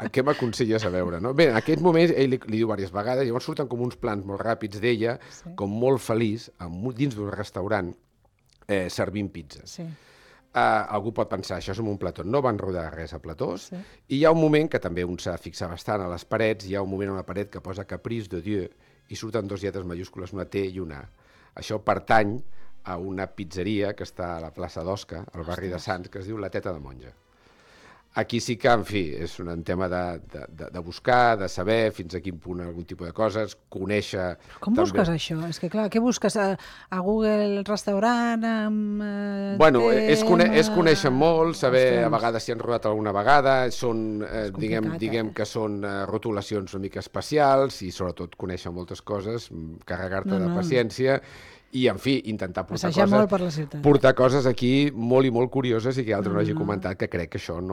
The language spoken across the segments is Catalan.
què m'aconselles a veure, no? Bé, en aquest moment ell li diu diverses vegades, llavors surten com uns plans molt ràpids d'ella, com molt feliç, dins d'un restaurant, servint pizzas. Sí. Algú pot pensar, això és un plató. No van rodar res a platós. Sí. I hi ha un moment que també un s'ha de fixar bastant a les parets, hi ha un moment a la paret que posa Caprice de Dieu i surten 2 lletres majúscules, una T i una A. Això pertany a una pizzeria que està a la plaça d'Osca, al barri de Sants, que es diu La Teta de Monja. Aquí sí que, en fi, és un tema de buscar, de saber fins a quin punt algun tipus de coses, conèixer... Com busques això? És que, clar, què busques? A Google restaurant? Bueno, és conèixer molt, saber a vegades si han rodat alguna vegada, són, diguem que són rotulacions una mica especials i sobretot conèixer moltes coses, carregar-te de paciència... I, en fi, intentar portar coses aquí molt i molt curioses i que altre no hagi comentat, que crec que això no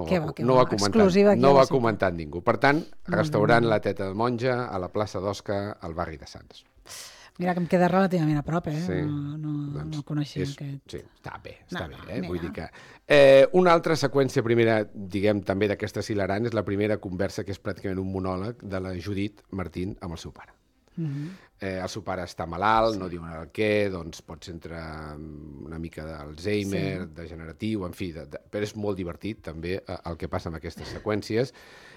ho ha comentat ningú. Per tant, restaurant La Teta de Monja a la plaça d'Osca, al barri de Sants. Mira que em queda relativament a prop, no coneixia aquest... Sí, està bé, vull dir que... Una altra seqüència primera, diguem, també d'aquesta hilarant, és la primera conversa, que és pràcticament un monòleg de la Judit Martín amb el seu pare. El seu pare està malalt, no diuen el què, doncs pots entrar una mica d'Alzheimer, degeneratiu, en fi, però és molt divertit també el que passa amb aquestes seqüències.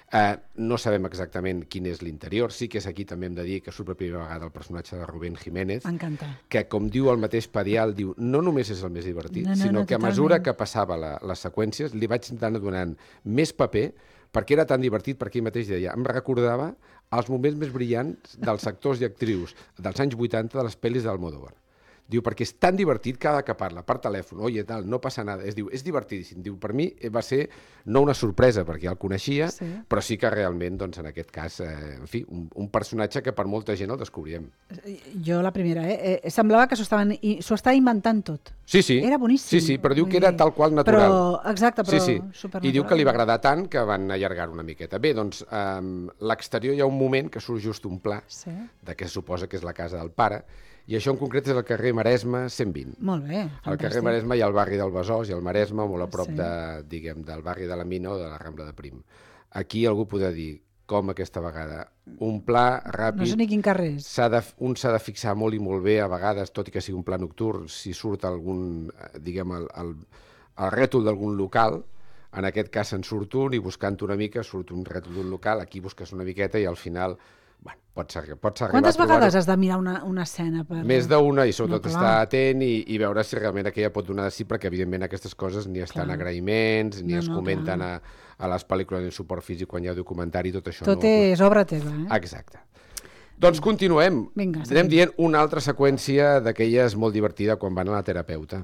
No sabem exactament quin és l'interior, sí que és aquí també hem de dir que surt per primera vegada el personatge de Rubén Jiménez, que com diu el mateix Padial, diu, no només és el més divertit, sinó que a mesura que passava les seqüències li vaig anar donant més paper, perquè era tan divertit, perquè ell mateix deia, em recordava els moments més brillants dels actors i actrius dels anys 80 de les pel·lis d'Almodóvar. Diu, perquè és tan divertit cada que parla, per telèfon, oye, tal, no passa nada. És divertidíssim. Diu, per mi va ser no una sorpresa, perquè ja el coneixia, però sí que realment, doncs, en aquest cas, en fi, un personatge que per molta gent el descobríem. Jo la primera, semblava que s'ho estava inventant tot. Sí. Era boníssim. Sí, però diu que era tal qual natural. Exacte, però supernatural. I diu que li va agradar tant que van allargar una miqueta. Bé, doncs, a l'exterior hi ha un moment que surt just un pla de què se suposa que és la casa del pare, i això en concret és el carrer Maresme 120. Molt bé, fantàstic. Al carrer Maresme hi ha el barri del Besòs i el Maresme, molt a prop del barri de la Mina o de la Rambla de Prim. Aquí algú podrà dir, com aquesta vegada, un pla ràpid... No sé ni quin carrer és. Un s'ha de fixar molt i molt bé, a vegades, tot i que sigui un pla nocturn, si surt algun, diguem, el rètol d'algun local, en aquest cas se'n surt un i buscant una mica surt un rètol d'un local, aquí busques una miqueta i al final... Bueno, pots arribar a trobar-ho. Quantes vegades has de mirar una escena? Més d'una, i sobretot estar atent i veure si realment aquella pot donar de sí, perquè evidentment aquestes coses ni estan agraïments, ni es comenten a les pel·lícules en suport físic quan hi ha documentari, tot això. Tot és obra teva, Exacte. Doncs continuem. Anem dient una altra seqüència d'aquelles molt divertida quan van a la terapeuta.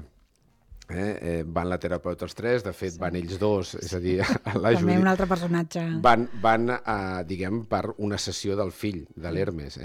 Van la terapeuta els tres, de fet van ells dos, és a dir, la Judit. També un altre personatge. Van diguem, per una sessió del fill, de l'Hermes.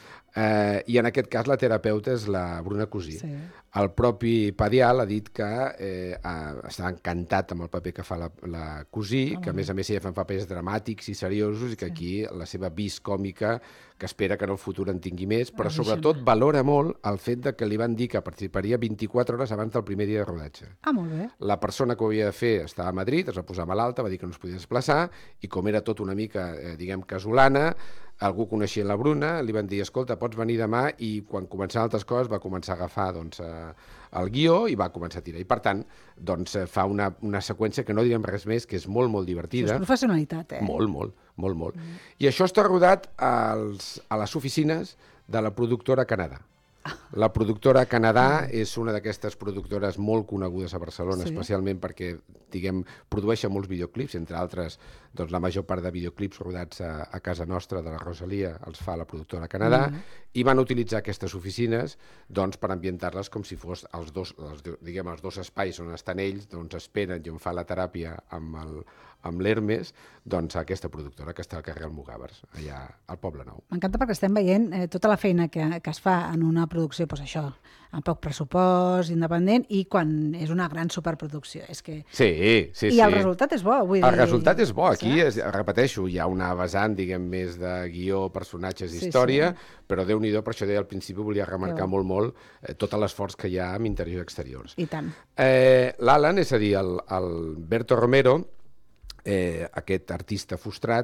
I en aquest cas la terapeuta és la Bruna Cusí. El propi Padial ha dit que està encantat amb el paper que fa la Cusí, que a més ella fa papers dramàtics i seriosos i que aquí la seva vis còmica, que espera que en el futur en tingui més, però sobretot valora molt el fet que li van dir que participaria 24 hores abans del primer dia de rodatge. Molt bé. La persona que ho havia de fer estava a Madrid, es va posar malalta, va dir que no es podia desplaçar i com era tot una mica, diguem, casolana, algú coneixia la Bruna, li van dir, escolta, pots venir demà, i quan començaven altres coses va començar a agafar el guió i va començar a tirar. I per tant, doncs, fa una seqüència que no direm res més, que és molt, molt divertida. Això és professionalitat, Molt. I això està rodat a les oficines de la productora Canadà. La productora Canadà és una d'aquestes productores molt conegudes a Barcelona, especialment perquè, diguem, produeixen molts videoclips, entre altres, doncs la major part de videoclips rodats a casa nostra de la Rosalia els fa la productora Canadà, i van utilitzar aquestes oficines doncs, per ambientar-les com si fos els dos espais on estan ells, doncs esperen i on fa la teràpia amb l'Hermes, doncs aquesta productora que està al carrer Almogàvers, allà al Poble Nou. M'encanta perquè estem veient tota la feina que es fa en una producció, doncs això, amb poc pressupost, independent, i quan és una gran superproducció. És que... Sí. I el resultat és bo, vull dir... El resultat és bo. Aquí, repeteixo, hi ha una vessant, diguem, més de guió, personatges, història, però Déu-n'hi-do, per això deia al principi, volia remarcar molt tot l'esforç que hi ha amb interiors i exteriors. I tant. L'Alan, és a dir, el Berto Romero, aquest artista frustrat,